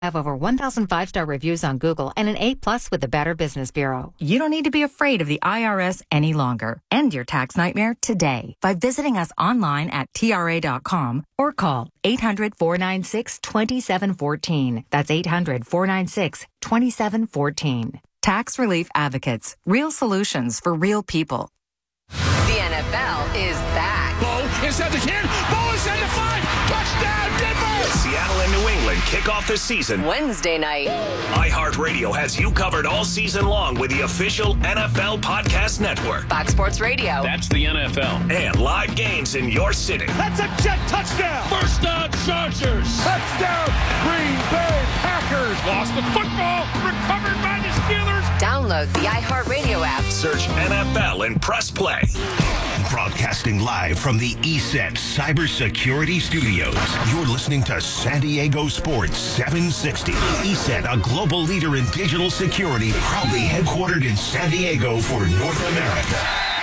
Have over 1,000 five-star reviews on Google and an A+ with the Better Business Bureau. You don't need to be afraid of the IRS any longer. End your tax nightmare today by visiting us online at TRA.com or call 800-496-2714. That's 800-496-2714. Tax Relief Advocates. Real solutions for real people. The NFL is back. Bo inside the 10. Bo inside the 5. Touchdown, Denver! Seattle and New England kick off the season. Wednesday night. iHeartRadio has you covered all season long with the official NFL Podcast Network. Fox Sports Radio. That's the NFL. And live games in your city. That's a jet touchdown. First down, Chargers. Touchdown, Green Bay Packers. Lost the football. Recovered by the Steelers. Download the iHeartRadio app. Search NFL and press play. Broadcasting live from the ESET Cybersecurity Studios. You're listening to San Diego Sports 760. ESET, a global leader in digital security, proudly headquartered in San Diego for North America.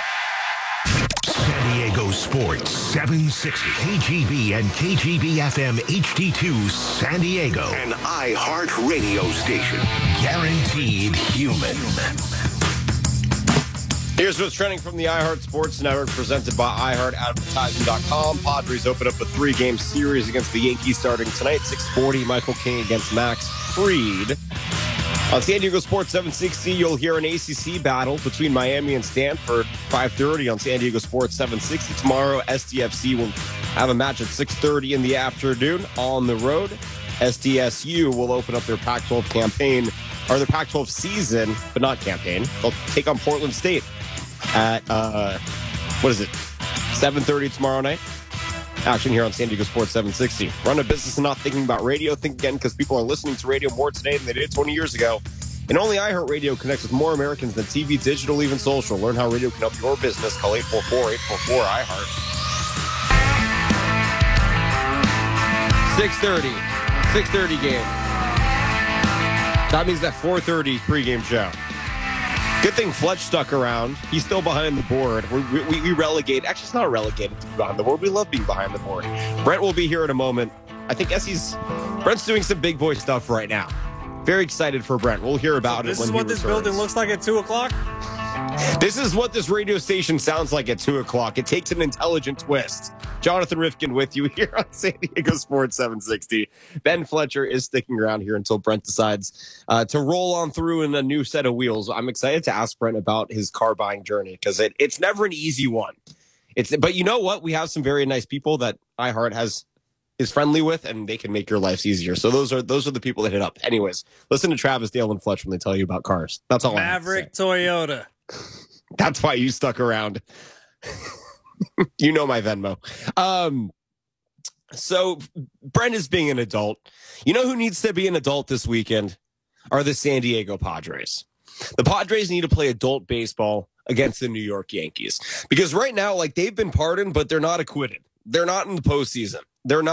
San Diego Sports 760. KGB and KGB FM HD2 San Diego. An iHeart radio station. Guaranteed human. Here's what's trending from the iHeart Sports Network, presented by iHeartAdvertising.com. Padres open up a 3-game series against the Yankees starting tonight, 6:40. Michael King against Max Fried. On San Diego Sports 760, you'll hear an ACC battle between Miami and Stanford, 5:30 on San Diego Sports 760. Tomorrow, SDFC will have a match at 6:30 in the afternoon on the road. SDSU will open up their Pac-12 campaign, or their Pac-12 season, but not campaign. They'll take on Portland State at, 7:30 tomorrow night. Action here on San Diego Sports 760. Run a business and not thinking about radio. Think again, because people are listening to radio more today than they did 20 years ago. And only iHeartRadio connects with more Americans than TV, digital, even social. Learn how radio can help your business. Call 844-844-iHeart. 6:30 game. That means that 4:30 pregame show. Good thing Fletch stuck around. He's still behind the board. We relegate. Actually, it's not relegated to be behind the board. We love being behind the board. Brent will be here in a moment. I think Brent's doing some big boy stuff right now. Very excited for Brent. We'll hear about it when he returns. This is what this building looks like at 2 o'clock? This is what this radio station sounds like at 2 o'clock. It takes an intelligent twist. Jonathan Rifkin with you here on San Diego Sports 760. Ben Fletcher is sticking around here until Brent decides to roll on through in a new set of wheels. I'm excited to ask Brent about his car buying journey because it's never an easy one. But you know what? We have some very nice people that iHeart is friendly with, and they can make your lives easier. So those are the people that hit up. Anyways, listen to Travis, Dale, and Fletch when they tell you about cars. That's all. Maverick Toyota. That's why you stuck around. You know my Venmo. So Brent is being an adult. You know who needs to be an adult this weekend? Are the San Diego Padres. The Padres need to play adult baseball against the New York Yankees. Because right now, they've been pardoned, but they're not acquitted. They're not in the postseason.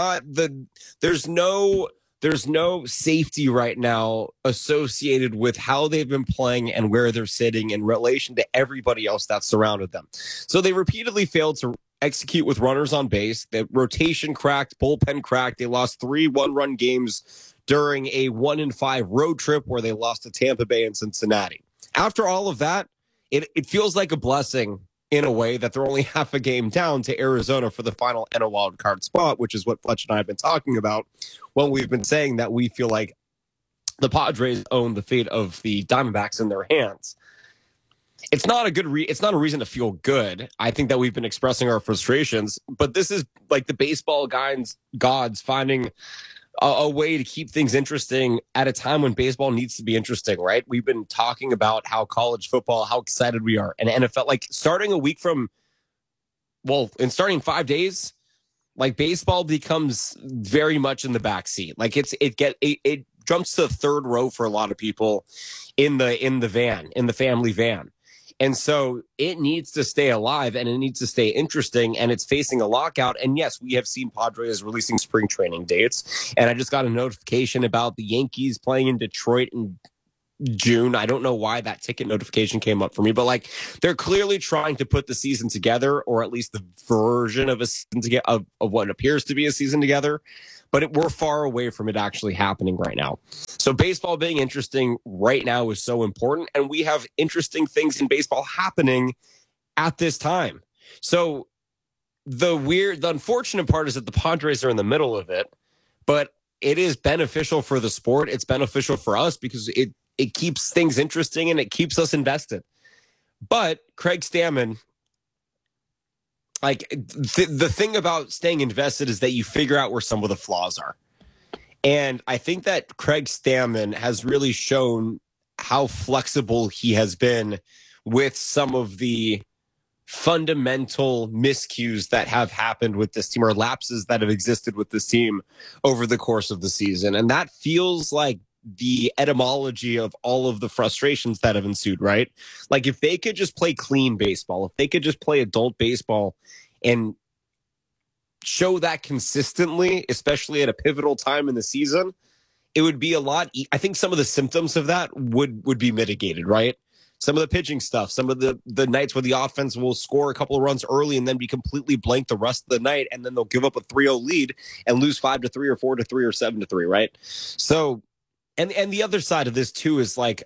There's no safety right now associated with how they've been playing and where they're sitting in relation to everybody else that surrounded them. So they repeatedly failed to execute with runners on base. The rotation cracked, bullpen cracked. They lost 3 one-run games during a 1-5 road trip where they lost to Tampa Bay and Cincinnati. After all of that, it feels like a blessing in a way that they're only half a game down to Arizona for the final NL wild card spot, which is what Fletch and I have been talking about when we've been saying that we feel like the Padres own the fate of the Diamondbacks in their hands. It's not a reason to feel good. I think that we've been expressing our frustrations, but this is like the baseball gods finding a way to keep things interesting at a time when baseball needs to be interesting, right? We've been talking about how college football, how excited we are, and NFL, starting a week from, starting 5 days, baseball becomes very much in the backseat. It jumps to the third row for a lot of people in the family van. And so it needs to stay alive and it needs to stay interesting, and it's facing a lockout. And yes, we have seen Padres releasing spring training dates. And I just got a notification about the Yankees playing in Detroit in June. I don't know why that ticket notification came up for me, but they're clearly trying to put the season together, or at least the version of a season together of what appears to be a season together. but we're far away from it actually happening right now. So baseball being interesting right now is so important, and we have interesting things in baseball happening at this time. So the unfortunate part is that the Padres are in the middle of it, but it is beneficial for the sport. It's beneficial for us because it keeps things interesting and it keeps us invested. But Craig Stammen, like the thing about staying invested is that you figure out where some of the flaws are. And I think that Craig Stammen has really shown how flexible he has been with some of the fundamental miscues that have happened with this team, or lapses that have existed with this team over the course of the season. And that feels like the etymology of all of the frustrations that have ensued, right? Like if they could just play clean baseball, if they could just play adult baseball and show that consistently, especially at a pivotal time in the season, it would be a lot. I think some of the symptoms of that would be mitigated, right? Some of the pitching stuff, some of the nights where the offense will score a couple of runs early and then be completely blank the rest of the night, and then they'll give up a 3-0 lead and lose 5-3 or 4-3 or 7-3, right? So, and the other side of this too is like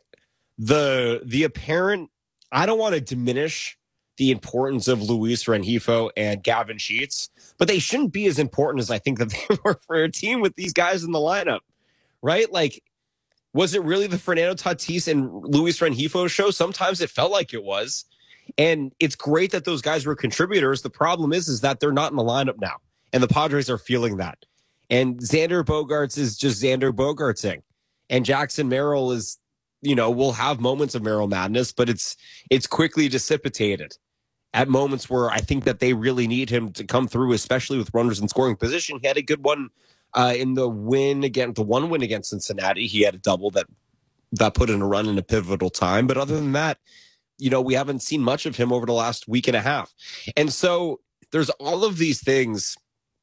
the apparent. I don't want to diminish the importance of Luis Rengifo and Gavin Sheets, but they shouldn't be as important as I think that they were for a team with these guys in the lineup, right? Like, was it really the Fernando Tatis and Luis Rengifo show? Sometimes it felt like it was. And it's great that those guys were contributors. The problem is that they're not in the lineup now. And the Padres are feeling that. And Xander Bogaerts is just Xander Bogaertsing. And Jackson Merrill is, will have moments of Merrill madness, but it's quickly dissipated at moments where I think that they really need him to come through, especially with runners in scoring position. He had a good one in the one win against Cincinnati. He had a double that put in a run in a pivotal time. But other than that, we haven't seen much of him over the last week and a half. And so there's all of these things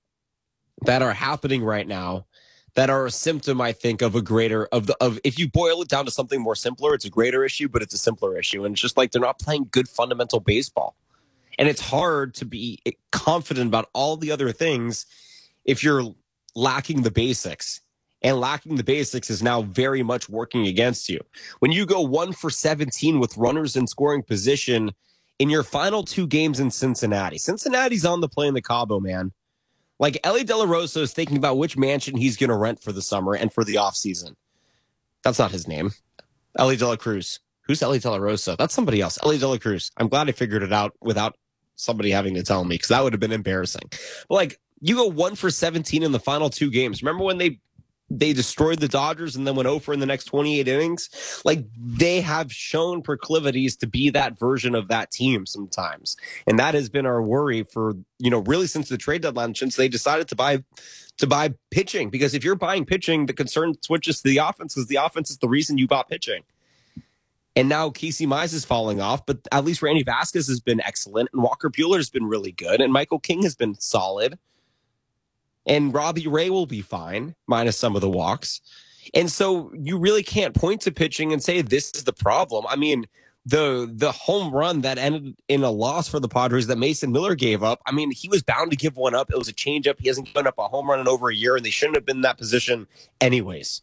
that are happening right now that are a symptom, I think, of if you boil it down to something more simpler, it's a greater issue, but it's a simpler issue. And it's just like they're not playing good fundamental baseball. And it's hard to be confident about all the other things if you're lacking the basics. And lacking the basics is now very much working against you. When you go 1 for 17 with runners in scoring position in your final 2 games in Cincinnati. Cincinnati's on the play in the Cabo, man. Like, Ellie De La Rosa is thinking about which mansion he's going to rent for the summer and for the offseason. That's not his name. Ellie De La Cruz. Who's Ellie De La Rosa? That's somebody else. Ellie De La Cruz. I'm glad I figured it out without somebody having to tell me, because that would have been embarrassing. But, like, you go 1 for 17 in the final 2 games. Remember when they destroyed the Dodgers and then went over in the next 28 innings? Like, they have shown proclivities to be that version of that team sometimes. And that has been our worry for, really since the trade deadline, since they decided to buy pitching. Because if you're buying pitching, the concern switches to the offense, because the offense is the reason you bought pitching. And now Casey Mize is falling off, but at least Randy Vasquez has been excellent, and Walker Buehler has been really good, and Michael King has been solid. And Robbie Ray will be fine, minus some of the walks. And so you really can't point to pitching and say this is the problem. I mean, the home run that ended in a loss for the Padres that Mason Miller gave up, I mean, he was bound to give one up. It was a changeup. He hasn't given up a home run in over a year, and they shouldn't have been in that position anyways.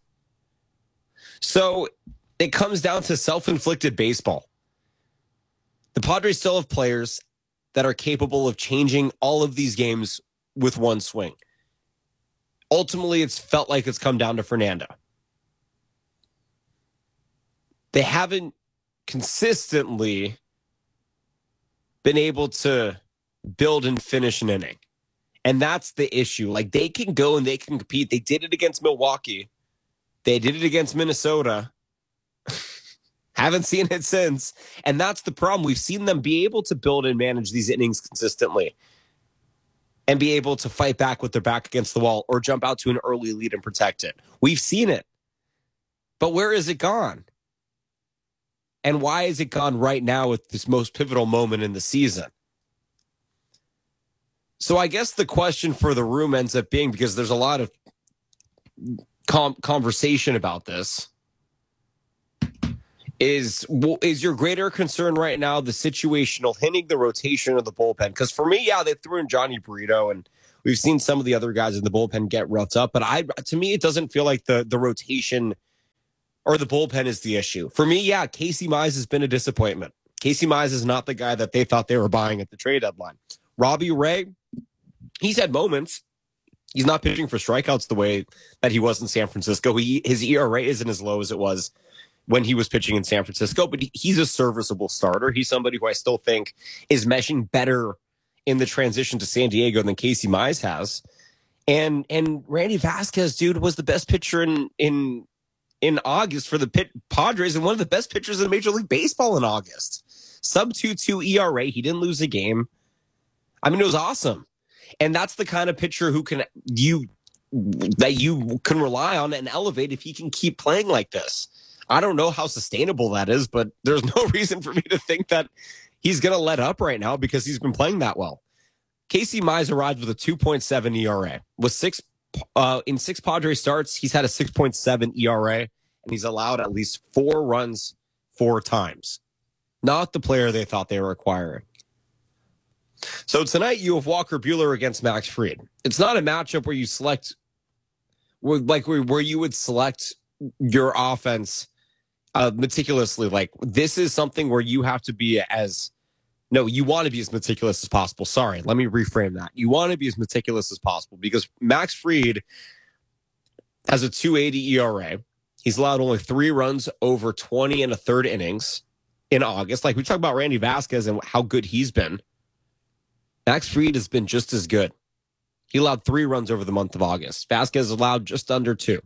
So it comes down to self-inflicted baseball. The Padres still have players that are capable of changing all of these games with one swing. Ultimately, it's felt like it's come down to Fernando. They haven't consistently been able to build and finish an inning. And that's the issue. Like, they can go and they can compete. They did it against Milwaukee. They did it against Minnesota. Haven't seen it since. And that's the problem. We've seen them be able to build and manage these innings consistently and be able to fight back with their back against the wall or jump out to an early lead and protect it. We've seen it. But where is it gone? And why is it gone right now at this most pivotal moment in the season? So I guess the question for the room ends up being, because there's a lot of conversation about this, is your greater concern right now the situational hitting, the rotation, of the bullpen? Because for me, yeah, they threw in Johnny Burrito, and We've seen some of the other guys in the bullpen get roughed up, but to me, it doesn't feel like the rotation or the bullpen is the issue. For me, yeah, Casey Mize has been a disappointment. Casey Mize is not the guy that they thought they were buying at the trade deadline. Robbie Ray, he's had moments. He's not pitching for strikeouts the way that he was in San Francisco. His ERA isn't as low as it was when he was pitching in San Francisco, but he's a serviceable starter. He's somebody who I still think is meshing better in the transition to San Diego than Casey Mize has. And Randy Vasquez, dude, was the best pitcher in August for the Padres and one of the best pitchers in Major League Baseball in August. Sub 2.2 ERA. He didn't lose a game. I mean, it was awesome. And that's the kind of pitcher who you can rely on and elevate if he can keep playing like this. I don't know how sustainable that is, but there's no reason for me to think that he's going to let up right now because he's been playing that well. Casey Mize arrived with a 2.7 ERA. In six Padres starts, he's had a 6.7 ERA, and he's allowed at least 4 runs 4 times. Not the player they thought they were acquiring. So tonight you have Walker Buehler against Max Fried. It's not a matchup where you select, where you would select your offense meticulously. Like, this is something where you have to be you want to be as meticulous as possible. Sorry, let me reframe that. You want to be as meticulous as possible because Max Fried has a 2.80 ERA. He's allowed only 3 runs over 20 and a third innings in August. Like, we talk about Randy Vasquez and how good he's been. Max Fried has been just as good. He allowed 3 runs over the month of August. Vasquez allowed just under 2.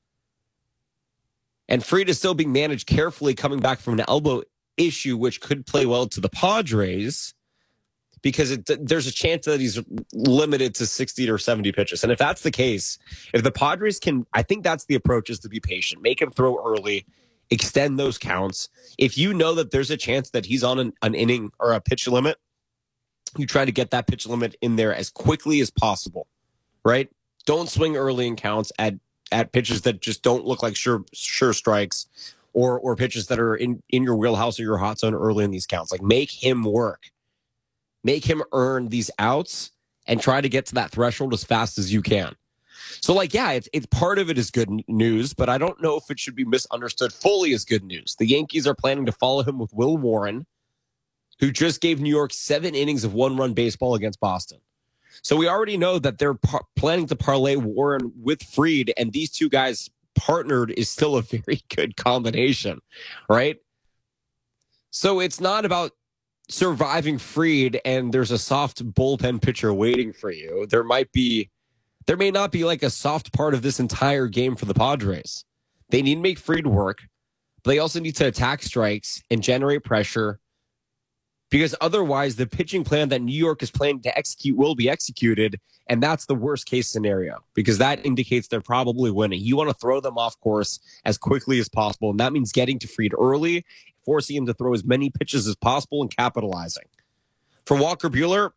And Fried is still being managed carefully coming back from an elbow issue, which could play well to the Padres because there's a chance that he's limited to 60 or 70 pitches. And if that's the case, if the Padres I think that's the approach, is to be patient, make him throw early, extend those counts. If you know that there's a chance that he's on an inning or a pitch limit, you try to get that pitch limit in there as quickly as possible, right? Don't swing early in counts at pitches that just don't look like sure strikes or pitches that are in your wheelhouse or your hot zone early in these counts. Like, make him work. Make him earn these outs and try to get to that threshold as fast as you can. So, like, yeah, it's part of it is good news, but I don't know if it should be misunderstood fully as good news. The Yankees are planning to follow him with Will Warren, who just gave New York 7 innings of 1-run baseball against Boston. So we already know that they're planning to parlay Warren with Fried, and these two guys partnered is still a very good combination, right? So it's not about surviving Fried and there's a soft bullpen pitcher waiting for you. There may not be like a soft part of this entire game for the Padres. They need to make Fried work, but they also need to attack strikes and generate pressure, because otherwise the pitching plan that New York is planning to execute will be executed, and that's the worst case scenario because that indicates they're probably winning. You want to throw them off course as quickly as possible, and that means getting to Fried early, forcing him to throw as many pitches as possible and capitalizing. For Walker Buehler,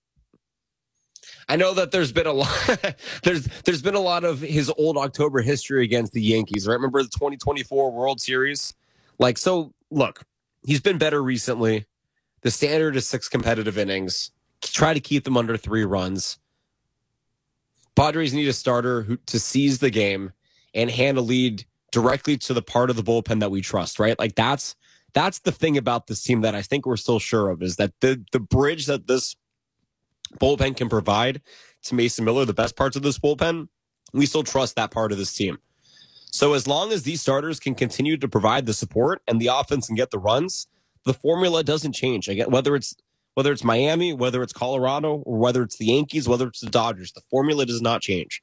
I know that there's been a lot there's been a lot of his old October history against the Yankees. Right? Remember the 2024 World Series? Look, he's been better recently. The standard is 6 competitive innings. Try to keep them under 3 runs. Padres need a starter to seize the game and hand a lead directly to the part of the bullpen that we trust, right? Like, that's the thing about this team that I think we're still sure of, is that the bridge that this bullpen can provide to Mason Miller, the best parts of this bullpen, we still trust that part of this team. So as long as these starters can continue to provide the support and the offense can get the runs, the formula doesn't change. Again, whether it's Miami, whether it's Colorado, or whether it's the Yankees, whether it's the Dodgers, the formula does not change.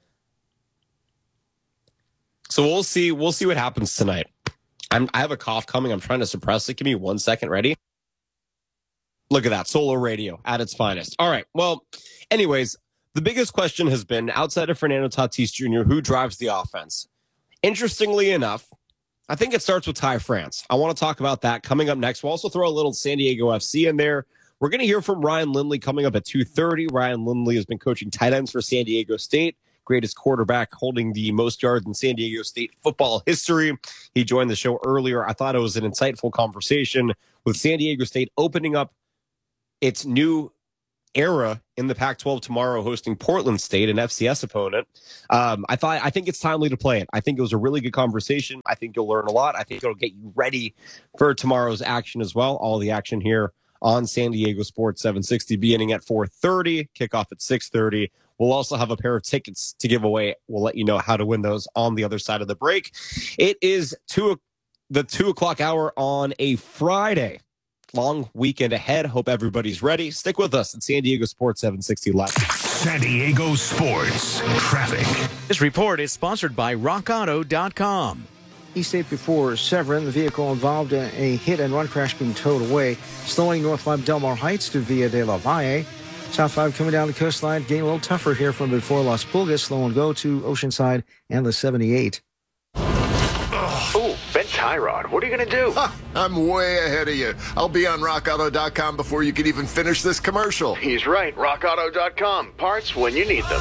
So we'll see what happens tonight. I have a cough coming. I'm trying to suppress it. Give me 1 second. Ready? Look at that. Solo radio at its finest. All right. Well, anyways, the biggest question has been, outside of Fernando Tatis Jr., who drives the offense? Interestingly enough, I think it starts with Ty France. I want to talk about that coming up next. We'll also throw a little San Diego FC in there. We're going to hear from Ryan Lindley coming up at 2:30. Ryan Lindley has been coaching tight ends for San Diego State, greatest quarterback holding the most yards in San Diego State football history. He joined the show earlier. I thought it was an insightful conversation with San Diego State opening up its new era in the Pac-12 tomorrow, hosting Portland State, an FCS opponent. I think it's timely to play it. I think it was a really good conversation. I think you'll learn a lot. I think it'll get you ready for tomorrow's action as well. All the action here on San Diego Sports 760, beginning at 4:30, kickoff at 6:30. We'll also have a pair of tickets to give away. We'll let you know how to win those on the other side of the break. It is the 2 o'clock hour on a Friday. Long weekend ahead. Hope everybody's ready. Stick with us at San Diego Sports 760 Live. San Diego Sports Traffic. This report is sponsored by RockAuto.com. East 8 before Severn, the vehicle involved in a hit-and-run crash being towed away. Slowing North 5 Delmar Heights to Villa de la Valle. South 5 coming down the coastline, getting a little tougher here from before Las Pulgas. Slow and go to Oceanside and the 78. Oh, Ben Tyrod, what are you going to do? I'm way ahead of you. I'll be on RockAuto.com before you can even finish this commercial. He's right. RockAuto.com. Parts when you need them.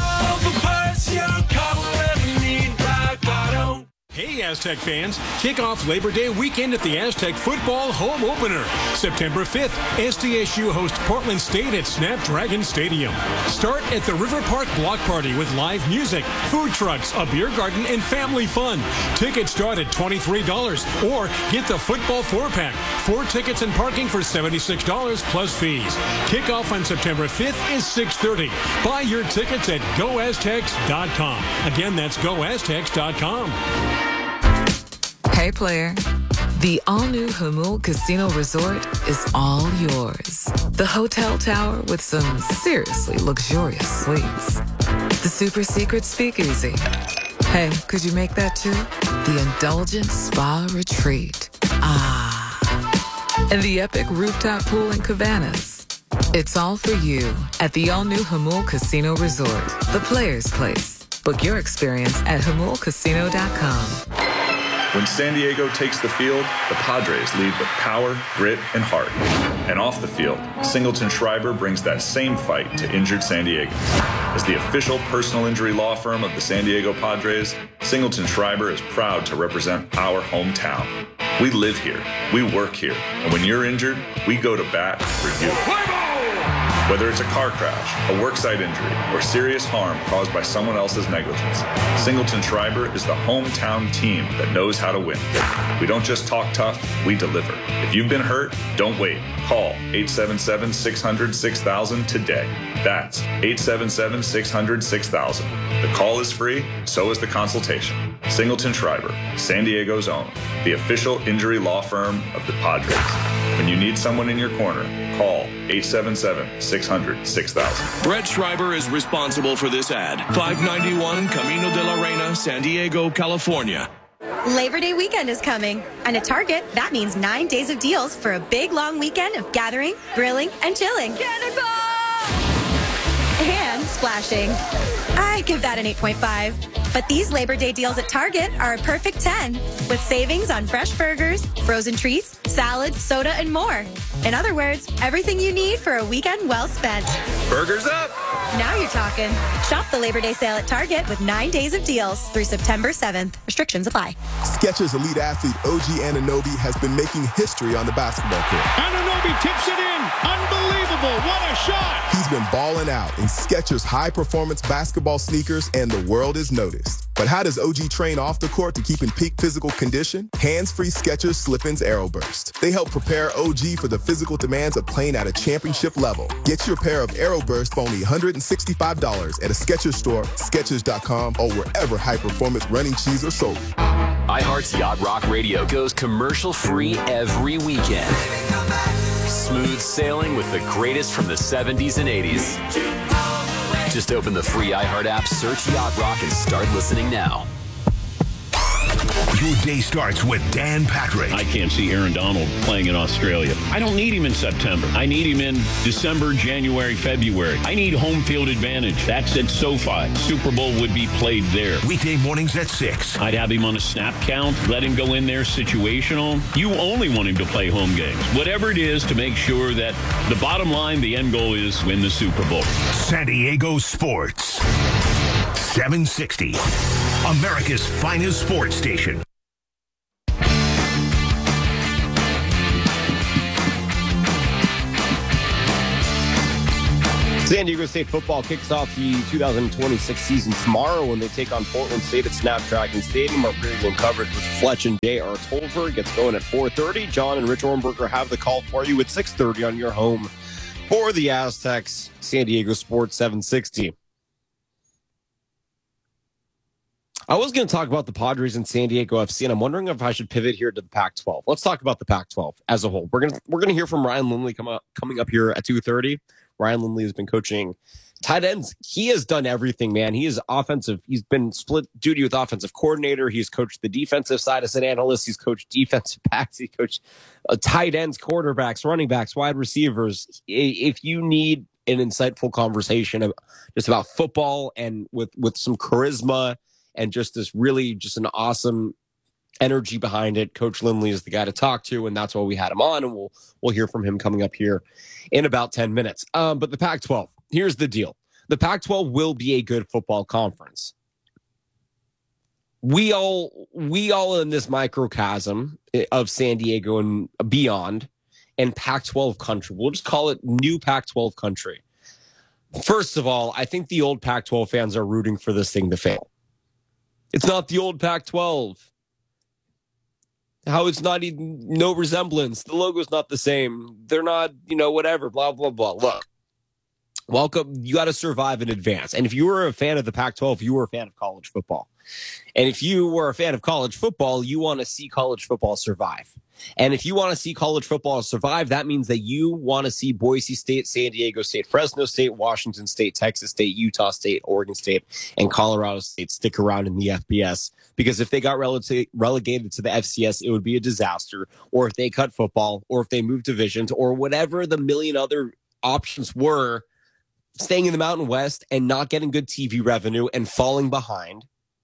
Hey, Aztec fans, kick off Labor Day weekend at the Aztec Football Home Opener. September 5th, SDSU hosts Portland State at Snapdragon Stadium. Start at the River Park Block Party with live music, food trucks, a beer garden, and family fun. Tickets start at $23, or get the football 4-pack. 4 tickets and parking for $76 plus fees. Kickoff on September 5th is 6:30. Buy your tickets at GoAztecs.com. Again, that's GoAztecs.com. Hey player, the all-new Jamul Casino Resort is all yours. The hotel tower with some seriously luxurious suites. The super secret speakeasy. Hey, could you make that too? The indulgent spa retreat. And the epic rooftop pool and cabanas. It's all for you at the all-new Jamul Casino Resort, the player's place. Book your experience at JamulCasino.com. When San Diego takes the field, the Padres lead with power, grit, and heart. And off the field, Singleton Schreiber brings that same fight to injured San Diegans. As the official personal injury law firm of the San Diego Padres, Singleton Schreiber is proud to represent our hometown. We live here, we work here, and when you're injured, we go to bat for you. Whether it's a car crash, a worksite injury, or serious harm caused by someone else's negligence, Singleton Schreiber is the hometown team that knows how to win. We don't just talk tough, we deliver. If you've been hurt, don't wait. Call 877-600-6000 today. That's 877-600-6000. The call is free, so is the consultation. Singleton Schreiber, San Diego's own, the official injury law firm of the Padres. When you need someone in your corner, call 877-600-6000. Brett Schreiber is responsible for this ad. 591 Camino de la Reina, San Diego, California. Labor Day weekend is coming, and at Target, that means 9 days of deals for a big, long weekend of gathering, grilling, and chilling. Cannonball! And splashing. I give that an 8.5. But these Labor Day deals at Target are a perfect 10, with savings on fresh burgers, frozen treats, salads, soda, and more. In other words, everything you need for a weekend well spent. Burgers up! Now you're talking. Shop the Labor Day sale at Target with 9 days of deals through September 7th. Restrictions apply. Skechers elite athlete OG Anunoby has been making history on the basketball court. Anunoby tips it in. Unbelievable. What a shot. He's been balling out in Skechers high-performance basketball sneakers, and the world is noticed. But how does OG train off the court to keep in peak physical condition? Hands-free Skechers Slip-ins Aeroburst. They help prepare OG for the physical demands of playing at a championship level. Get your pair of Aeroburst for only $165 at a Skechers store, Skechers.com, or wherever high-performance running shoes are sold. iHeart's Yacht Rock Radio goes commercial-free every weekend. Smooth sailing with the greatest from the 70s and 80s. Just open the free iHeart app, search Yacht Rock, and start listening now. Your day starts with Dan Patrick. I can't see Aaron Donald playing in Australia. I don't need him in September. I need him in December, January, February. I need home field advantage. That's at SoFi. Super Bowl would be played there. Weekday mornings at 6. I'd have him on a snap count, let him go in there situational. You only want him to play home games. Whatever it is to make sure that the bottom line, the end goal is win the Super Bowl. San Diego Sports 760. America's finest sports station. San Diego State football kicks off the 2026 season tomorrow when they take on Portland State at Snapdragon Stadium. Our pregame coverage with Fletch and J.R. Tolver gets going at 4:30. John and Rich Ornberger have the call for you at 6:30 on your home for the Aztecs, San Diego Sports 760. I was going to talk about the Padres and San Diego FC, and I'm wondering if I should pivot here to the Pac-12. Let's talk about the Pac-12 as a whole. We're gonna hear from Ryan Lindley coming up here at 2:30. Ryan Lindley has been coaching tight ends. He has done everything, man. He is offensive. He's been split duty with offensive coordinator. He's coached the defensive side as an analyst. He's coached defensive backs. He coached tight ends, quarterbacks, running backs, wide receivers. If you need an insightful conversation just about football and with some charisma and just an awesome energy behind it, Coach Lindley is the guy to talk to, and that's why we had him on, and we'll hear from him coming up here in about 10 minutes. But the Pac-12, here's the deal. The Pac-12 will be a good football conference. We all in this microcosm of San Diego and beyond and Pac-12 country, we'll just call it new Pac-12 country. First of all, I think the old Pac-12 fans are rooting for this thing to fail. It's not the old Pac-12. How it's not even no resemblance. The logo's not the same. They're not, whatever, blah, blah, blah. Look, welcome. You got to survive in advance. And if you were a fan of the Pac-12, you were a fan of college football. And if you were a fan of college football, you want to see college football survive. And if you want to see college football survive, that means that you want to see Boise State, San Diego State, Fresno State, Washington State, Texas State, Utah State, Oregon State, and Colorado State stick around in the FBS. Because if they got relegated to the FCS, it would be a disaster. Or if they cut football, or if they moved divisions, or whatever the million other options were, staying in the Mountain West and not getting good TV revenue and falling behind.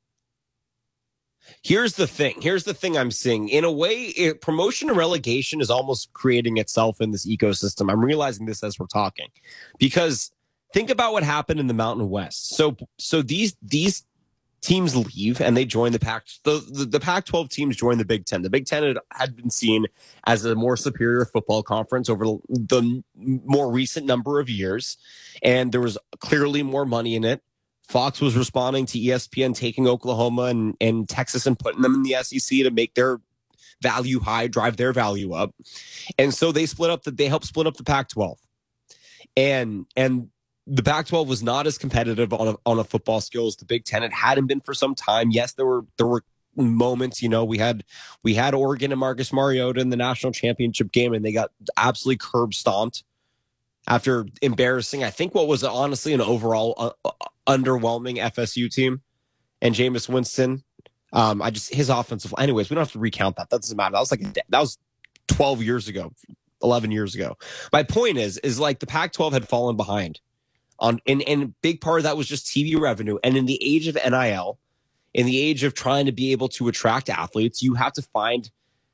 Here's the thing I'm seeing. In a way, promotion and relegation is almost creating itself in this ecosystem. I'm realizing this as we're talking. Because think about what happened in the Mountain West. So these teams leave and they join the Pac. The Pac-12 teams join the Big Ten. The Big Ten had been seen as a more superior football conference over the more recent number of years. And there was clearly more money in it. Fox was responding to ESPN taking Oklahoma and Texas and putting them in the SEC to make their value high, drive their value up. And so they helped split up the Pac-12. And the Pac-12 was not as competitive on a football scale as the Big Ten. It hadn't been for some time. Yes, there were moments, we had Oregon and Marcus Mariota in the national championship game, and they got absolutely curb stomped after embarrassing, I think, what was honestly an overall underwhelming FSU team and Jameis Winston. His offensive. Anyways, we don't have to recount that. That doesn't matter. That was 12 years ago, 11 years ago. My point is like the Pac-12 had fallen behind and a big part of that was just TV revenue. And in the age of NIL, in the age of trying to be able to attract athletes, you have to find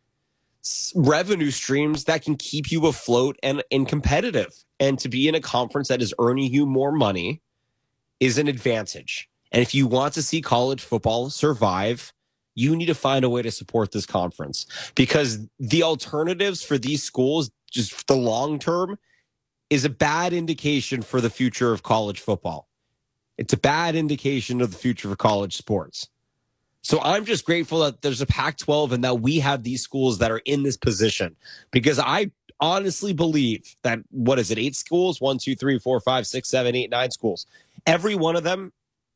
revenue streams that can keep you afloat and competitive. And to be in a conference that is earning you more money is an advantage. And if you want to see college football survive, you need to find a way to support this conference, because the alternatives for these schools, just for the long term, is a bad indication for the future of college football. It's a bad indication of the future of college sports. So I'm just grateful that there's a Pac-12 and that we have these schools that are in this position, because I honestly believe that, 8 schools? 1, 2, 3, 4, 5, 6, 7, 8, 9 schools. Every one of them,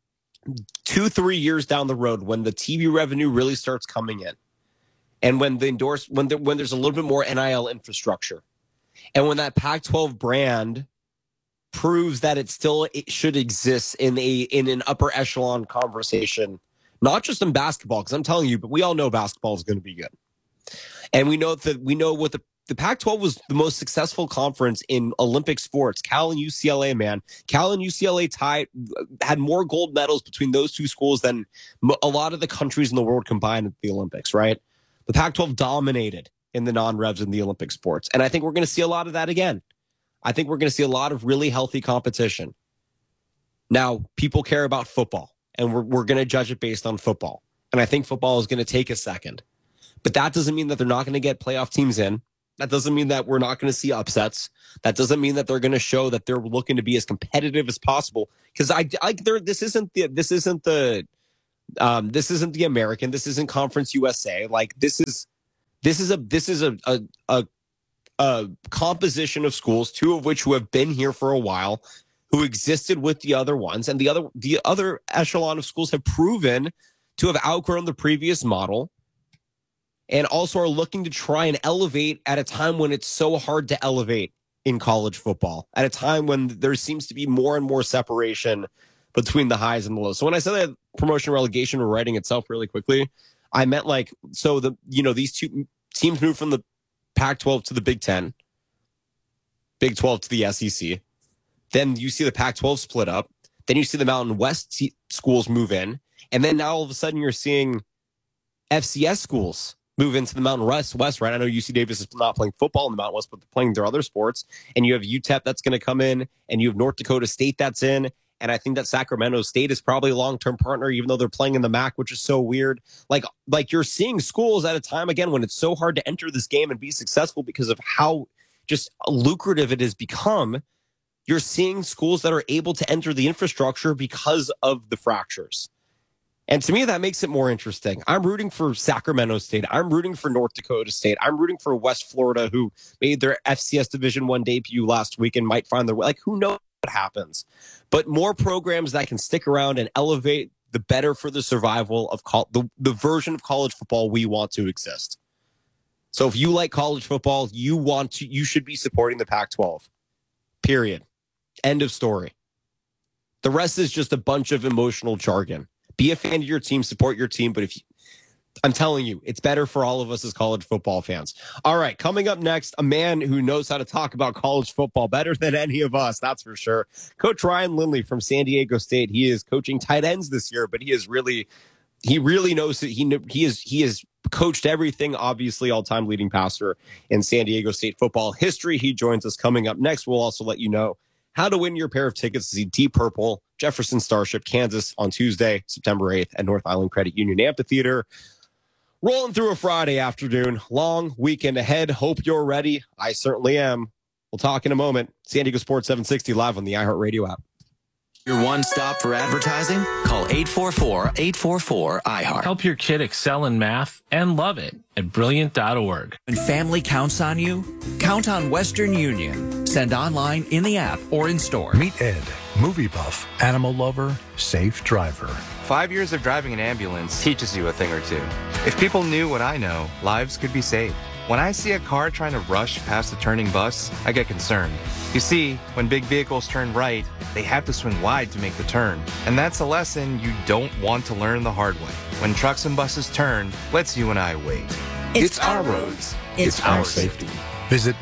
2-3 years down the road, when the TV revenue really starts coming in, and when there's a little bit more NIL infrastructure, and when that Pac-12 brand proves that it should exist in an upper echelon conversation, not just in basketball, because I'm telling you, but we all know basketball is going to be good, and we know what the Pac-12 was the most successful conference in Olympic sports. Cal and UCLA, man. Cal and UCLA had more gold medals between those two schools than a lot of the countries in the world combined at the Olympics, right? The Pac-12 dominated in the non-revs in the Olympic sports. And I think we're going to see a lot of that again. I think we're going to see a lot of really healthy competition. Now, people care about football, and we're going to judge it based on football. And I think football is going to take a second. But that doesn't mean that they're not going to get playoff teams in. That doesn't mean that we're not going to see upsets. That doesn't mean that they're going to show that they're looking to be as competitive as possible. Because this isn't the American. This isn't Conference USA. Like this is a composition of schools, two of which who have been here for a while, who existed with the other ones, and the other echelon of schools have proven to have outgrown the previous model, and also are looking to try and elevate at a time when it's so hard to elevate in college football, at a time when there seems to be more and more separation between the highs and the lows. So when I said that promotion relegation were writing itself really quickly, I meant these two teams moved from the Pac-12 to the Big Ten, Big 12 to the SEC. Then you see the Pac-12 split up. Then you see the Mountain West schools move in. And then now all of a sudden you're seeing FCS schools move into the Mountain West, right? I know UC Davis is not playing football in the Mountain West, but they're playing their other sports. And you have UTEP that's going to come in, and you have North Dakota State that's in. And I think that Sacramento State is probably a long-term partner, even though they're playing in the MAC, which is so weird. Like you're seeing schools at a time, again, when it's so hard to enter this game and be successful because of how just lucrative it has become. You're seeing schools that are able to enter the infrastructure because of the fractures. And to me, that makes it more interesting. I'm rooting for Sacramento State. I'm rooting for North Dakota State. I'm rooting for West Florida, who made their FCS Division I debut last week and might find their way. Like, who knows what happens? But more programs that can stick around and elevate, the better for the survival of the version of college football we want to exist. So if you like college football, you should be supporting the Pac-12. Period. End of story. The rest is just a bunch of emotional jargon. Be a fan of your team, support your team, but I'm telling you, it's better for all of us as college football fans. All right, coming up next, a man who knows how to talk about college football better than any of us, that's for sure. Coach Ryan Lindley from San Diego State. He is coaching tight ends this year, but he really knows it. He has coached everything, obviously, all-time leading passer in San Diego State football history. He joins us coming up next. We'll also let you know how to win your pair of tickets to see Deep Purple, Jefferson Starship, Kansas on Tuesday, September 8th at North Island Credit Union Amphitheater. Rolling through a Friday afternoon, long weekend ahead. Hope you're ready. I certainly am. We'll talk in a moment. San Diego Sports 760 live on the iHeartRadio app. Your one stop for advertising? Call 844-844-IHEART. Help your kid excel in math and love it at Brilliant.org. When family counts on you, count on Western Union. Send online, in the app, or in store. Meet Ed, movie buff, animal lover, safe driver. 5 years of driving an ambulance teaches you a thing or two. If people knew what I know, lives could be saved. When I see a car trying to rush past a turning bus, I get concerned. You see, when big vehicles turn right, they have to swing wide to make the turn. And that's a lesson you don't want to learn the hard way. When trucks and buses turn, let's you and I wait. It's our roads. It's our safety. Visit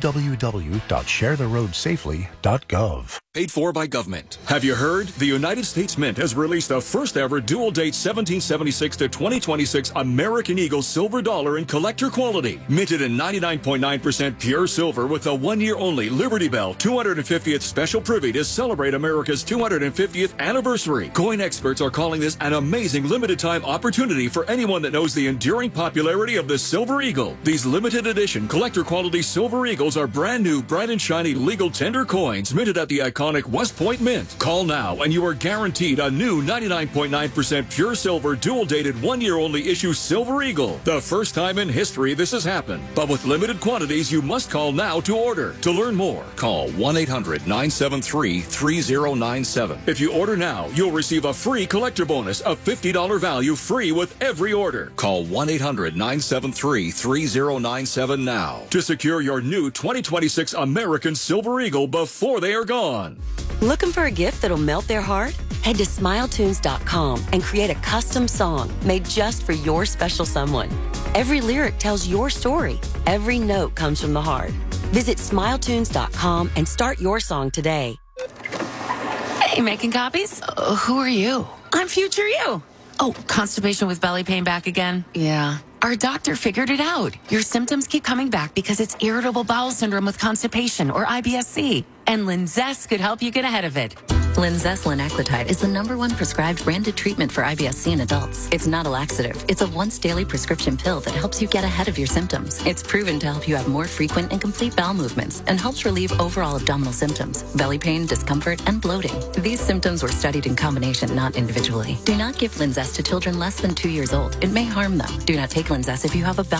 www.sharetheroadsafely.gov. Paid for by government. Have you heard? The United States Mint has released a first-ever dual-date 1776 to 2026 American Eagle silver dollar in collector quality. Minted in 99.9% pure silver with a 1-year-only Liberty Bell 250th special privy to celebrate America's 250th anniversary. Coin experts are calling this an amazing limited-time opportunity for anyone that knows the enduring popularity of the Silver Eagle. These limited-edition collector-quality Silver Eagles are brand new, bright and shiny legal tender coins minted at the iconic West Point Mint. Call now and you are guaranteed a new 99.9% pure silver dual-dated 1-year-only issue Silver Eagle. The first time in history this has happened. But with limited quantities, you must call now to order. To learn more, call 1-800-973-3097. If you order now, you'll receive a free collector bonus of $50 value free with every order. Call 1-800-973-3097 now to secure your new 2026 American Silver Eagle before they are gone. Looking for a gift that'll melt their heart? Head to SmileTunes.com and create a custom song made just for your special someone. Every lyric tells your story. Every note comes from the heart. Visit SmileTunes.com and start your song today. Hey, making copies? Who are you? I'm future you. Oh, constipation with belly pain back again? Yeah. Our doctor figured it out. Your symptoms keep coming back because it's irritable bowel syndrome with constipation, or IBS-C. And Linzess could help you get ahead of it. Linzess linaclotide is the #1 prescribed branded treatment for IBS-C in adults. It's not a laxative. It's a once-daily prescription pill that helps you get ahead of your symptoms. It's proven to help you have more frequent and complete bowel movements and helps relieve overall abdominal symptoms, belly pain, discomfort, and bloating. These symptoms were studied in combination, not individually. Do not give Linzess to children less than 2 years old. It may harm them. Do not take Linzess if you have a bowel